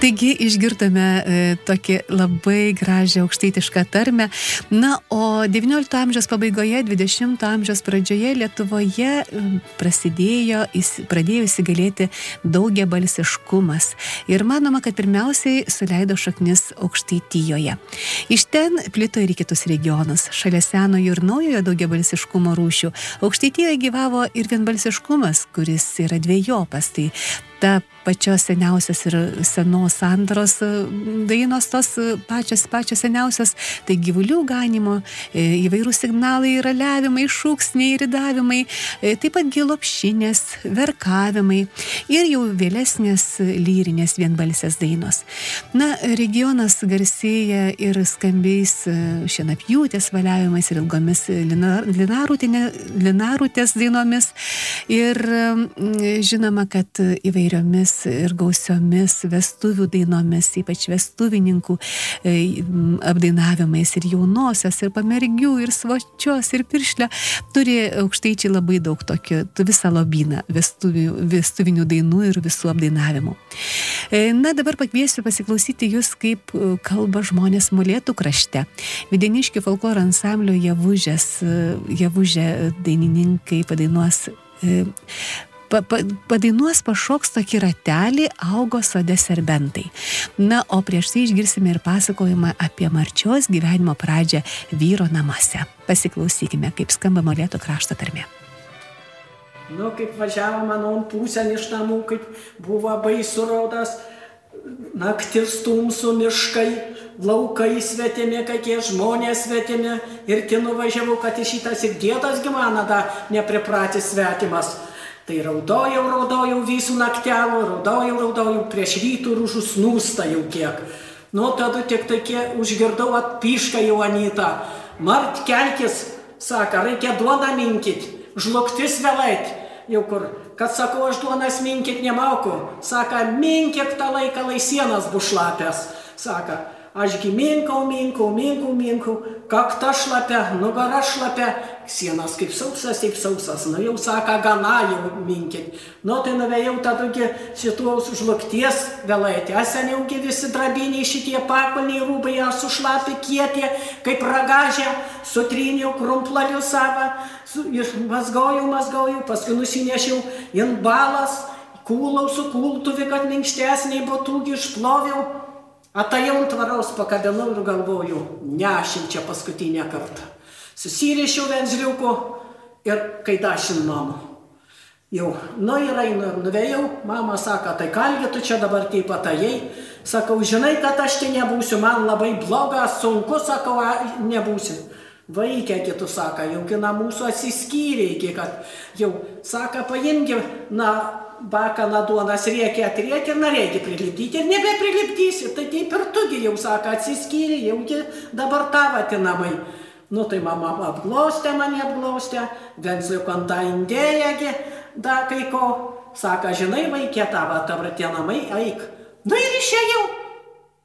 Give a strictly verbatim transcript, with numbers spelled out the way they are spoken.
Taigi išgirdome e, tokį labai gražią aukštaitišką tarmę. Na, o devyniolikto amžiaus pabaigoje, dvidešimto amžiaus pradžioje Lietuvoje prasidėjo, pradėjo įsigalėti daugiabalsiškumas. Ir manoma, kad pirmiausiai suleido šaknis Aukštaitijoje. Iš ten plito ir į kitus regionus. Šalia senojo ir naujojo daugiabalsiškumo rūšių Aukštaitijoje gyvavo ir vienbalsiškumas, kuris yra dvejopas. Tai ta pačios seniausios ir senos sandaros dainos, tos pačios, pačios seniausios, tai gyvulių ganimo, įvairių signalai, raliavimai, šūksniai, ridavimai, taip pat gilopšinės, verkavimai ir jau vėlesnės lyrinės vienbalsės dainos. Na, regionas garsėja ir skambiais šienapjūtės valiavimais ir ilgomis linarutės dainomis. Ir žinoma, kad įvairiomis ir gausiomis vestuvių dainomis, ypač vestuvininkų apdainavimais ir jaunosios, ir pamergių, ir svočios, ir piršlio, turi aukštaičiai labai daug tokio, visą lobyną vestuvių, vestuvinių dainų ir visų apdainavimų. Na, dabar pakviesiu pasiklausyti jūs, kaip kalba žmonės Molėtų krašte. Videniškių folkloro ansamblio Javužės, Javužė dainininkai padainuos Pa, pa, padainuos pašoks tokį ratelį augo sode serbentai. Na, o prieš tai išgirsime ir pasakojimą apie Marčios gyvenimo pradžią vyro namuose. Pasiklausykime, kaip skamba Molėtų krašto tarmė. Nu, kaip važiavo mano pusėn iš namų, kaip buvo baisu raudas, naktis tumsų miškai, laukai svetimi, kokie žmonės svetimi, ir ten nuvažiavau, kad iš šitas ir dėdas gyvena, da nepripratęs svetimas. Tai raudojau, raudojau visų naktelų, raudojau, raudojau, prieš rytų rūžų snūsta jau kiek. Nu, tada tik tokie užgirdau atpišką jau Anytą. Mart, kelkis, sako, reikia duoną minkit, žlugtis vėlait. Jau kur, kad sakau, aš duonas minkit nemoku. Sako, minkik tą laiką, lai sienas bus šlapės. Sako, ašgi minkau, minkau, minkau, minkau, kakta šlapia, nugara šlapia, sienas kaip sausas, taip sausas. Nu jau sako, gana jau minkit. Nu tai nuvėjau tadagi šitos žlugties vėlaitį. A seniaugi visi drabiniai šitie pakulniai rūbai, aš sušlapi kietie, kaip ragažė, sutryniau krumplaliu savo, su, ir mazgojau, mazgojau, paskui nusinešiau in balas, kūlau su kultuvi, kad minkštesniai botūgi išploviau. Atajau ant tvaraus pakabinau ir galvoju, nešim čia paskutinę kartą. Susirišiau venzliuku ir kai dašin namo. Jau, nu ir einu ir nuvėjau, mama sako, tai kalgi tu čia dabar taip atajai. Sakau, žinai, kad aš čia nebūsiu, man labai bloga, sunku, sakau, nebūsiu. Vaikė, kitų sako, jau kina mūsų atsiskyrė, iki kad jau, sako, paimgi, na, bakaną duonas rėkia, atrėkia, na reikia prilipdyti ir nebeprilipdysi. Tai taip ir tugi jau, sako, atsiskyrė, jaugi dabar tavo tinamai. Nu tai mama apglaustė mane, apglaustė, venzliuk ant tą indėjagi, da kai ko, sako, žinai, vaikė tavo, tavo tie namai, eik. Nu ir išėjau.